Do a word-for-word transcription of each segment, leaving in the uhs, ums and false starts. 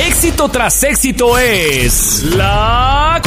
Éxito tras éxito es la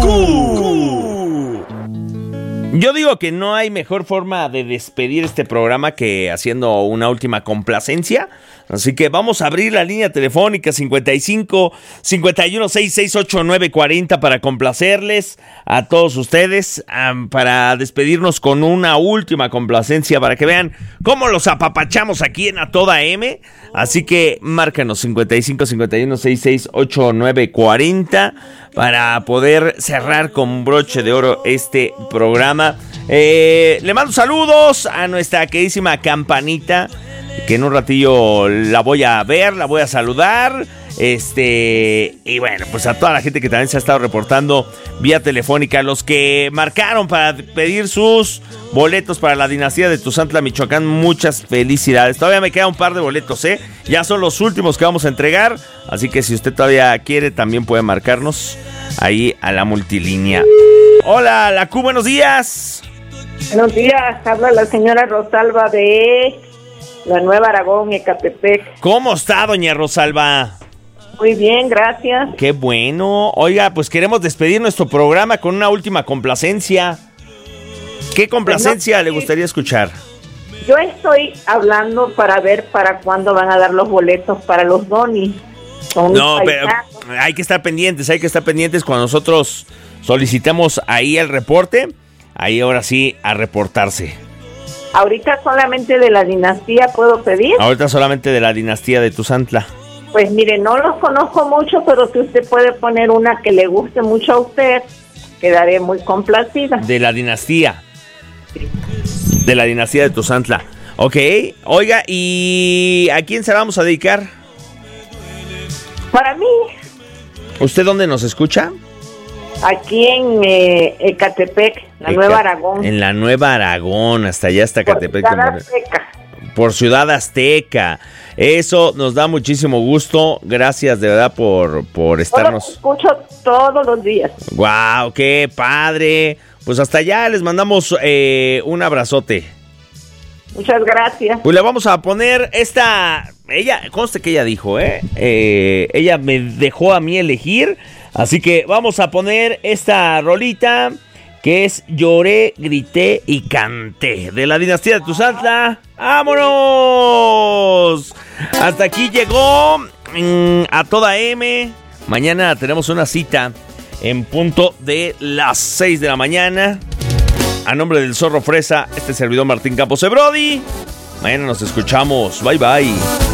Q. Yo digo que no hay mejor forma de despedir este programa que haciendo una última complacencia. Así que vamos a abrir la línea telefónica cincuenta y cinco, cincuenta y uno, sesenta y seis, ochenta y nueve, cuarenta para complacerles a todos ustedes, um, para despedirnos con una última complacencia para que vean cómo los apapachamos aquí en A Toda M. Así que márcanos cincuenta y cinco, cincuenta y uno, sesenta y seis, ochenta y nueve, cuarenta para poder cerrar con broche de oro este programa. Eh, le mando saludos a nuestra queridísima Campanita, que en un ratillo la voy a ver, la voy a saludar. Este, y bueno, pues a toda la gente que también se ha estado reportando vía telefónica, los que marcaron para pedir sus boletos para la dinastía de Tuzantla, Michoacán, muchas felicidades. Todavía me queda un par de boletos, ¿eh? Ya son los últimos que vamos a entregar, así que si usted todavía quiere, también puede marcarnos ahí a la multilínea. Hola, la Q, buenos días. Buenos días, habla la señora Rosalba de La Nueva Aragón, Ecatepec. ¿Cómo está, doña Rosalba? Muy bien, gracias. Qué bueno. Oiga, pues queremos despedir nuestro programa con una última complacencia. ¿Qué complacencia Bueno, le gustaría escuchar? Yo estoy hablando para ver para cuándo van a dar los boletos para los donis. No, pero hay que estar pendientes, hay que estar pendientes cuando nosotros solicitemos ahí el reporte. Ahí ahora sí a reportarse. Ahorita solamente de la dinastía puedo pedir. Ahorita solamente de la dinastía de Tuzantla. Pues mire, no los conozco mucho, pero si usted puede poner una que le guste mucho a usted, quedaré muy complacida. De la dinastía. De la dinastía de Tuzantla. Ok, oiga, ¿y a quién se la vamos a dedicar? Para mí. ¿Usted dónde nos escucha? Aquí en eh, Ecatepec, la Eca- Nueva Aragón. En la Nueva Aragón, hasta allá, hasta Ecatepec. Por Ciudad Azteca. Por Ciudad Azteca. Eso nos da muchísimo gusto. Gracias de verdad por, por estarnos. Lo escucho todos los días. ¡Guau! ¡Qué padre! Pues hasta allá les mandamos eh, un abrazote. Muchas gracias. Pues le vamos a poner esta... Ella, conste que ella dijo, ¿eh? eh ella me dejó a mí elegir. Así que vamos a poner esta rolita que es Lloré, Grité y Canté, de la dinastía de Tuzantla. ¡Vámonos! Hasta aquí llegó mmm, A Toda M. Mañana tenemos una cita en punto de las seis de la mañana. A nombre del Zorro Fresa, este servidor Martín Campos Ebrodi. Mañana nos escuchamos. Bye, bye.